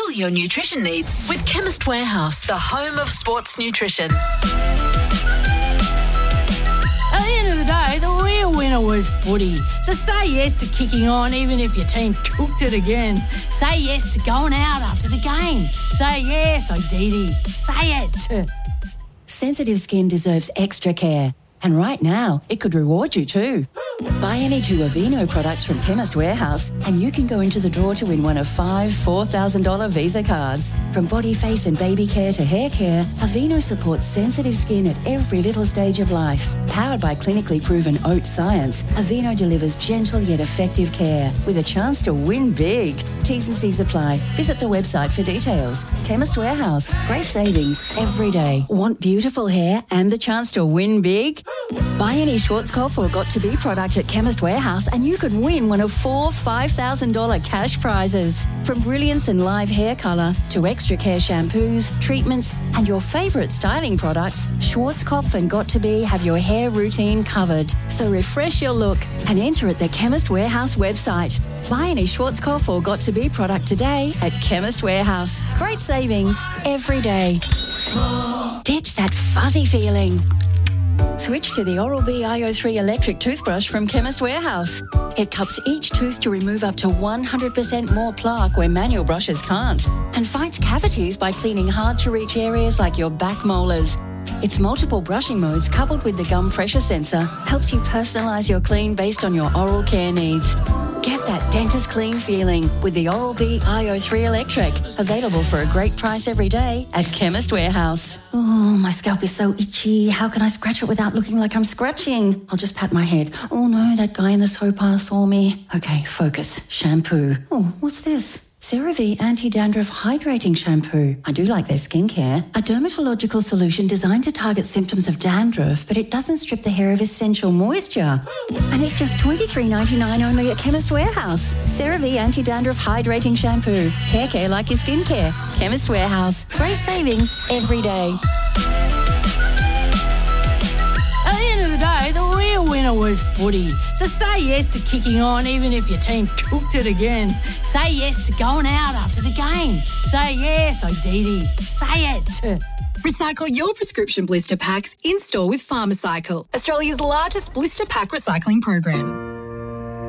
all your nutrition needs with Chemist Warehouse, the home of sports nutrition. At the end of the day, the real winner was footy. So say yes to kicking on even if your team cooked it again. Say yes to going out after the game. Say yes, Odidi. Say it. Sensitive skin deserves extra care. And right now, it could reward you too. Buy any 2 Aveeno products from Chemist Warehouse and you can go into the draw to win one of 5 $4,000 Visa cards. From body, face and baby care to hair care, Aveeno supports sensitive skin at every little stage of life. Powered by clinically proven oat science, Aveeno delivers gentle yet effective care with a chance to win big. T's and C's apply. Visit the website for details. Chemist Warehouse. Great savings every day. Want beautiful hair and the chance to win big? Buy any Schwarzkopf or Got2b product at Chemist Warehouse and you could win one of 4 $5,000 cash prizes. From Brilliance and Live Hair Colour to Extra Care shampoos, treatments and your favourite styling products, Schwarzkopf and Got2b have your hair routine covered. So refresh your look and enter at the Chemist Warehouse website. Buy any Schwarzkopf or Got2b product today at Chemist Warehouse. Great savings every day. Ditch that fuzzy feeling. Switch to the Oral-B IO3 electric toothbrush from Chemist Warehouse. It cups each tooth to remove up to 100% more plaque where manual brushes can't, and fights cavities by cleaning hard-to-reach areas like your back molars. Its multiple brushing modes coupled with the gum pressure sensor helps you personalise your clean based on your oral care needs. Get that dentist clean feeling with the Oral-B IO3 Electric. Available for a great price every day at Chemist Warehouse. Oh, my scalp is so itchy. How can I scratch it without looking like I'm scratching? I'll just pat my head. Oh no, that guy in the soap aisle saw me. Okay, focus. Shampoo. Oh, what's this? CeraVe Anti-Dandruff Hydrating Shampoo. I do like their skincare. A dermatological solution designed to target symptoms of dandruff, but it doesn't strip the hair of essential moisture. And it's just $23.99 only at Chemist Warehouse. CeraVe Anti-Dandruff Hydrating Shampoo. Hair care like your skincare. Chemist Warehouse. Great savings every day. At the end of the day, the real winner was footy. So say yes to kicking on even if your team cooked it again. Say yes to going out after the game. Say yes, Odidi. Say it. Recycle your prescription blister packs in-store with Pharmacycle, Australia's largest blister pack recycling program.